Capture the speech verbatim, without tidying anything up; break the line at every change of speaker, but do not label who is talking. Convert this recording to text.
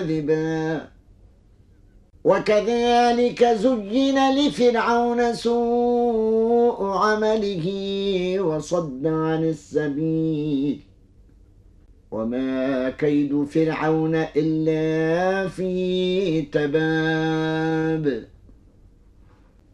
كذبا وكذلك زين لفرعون سوء عمله وصد عن السبيل وما كيد فرعون إلا في تباب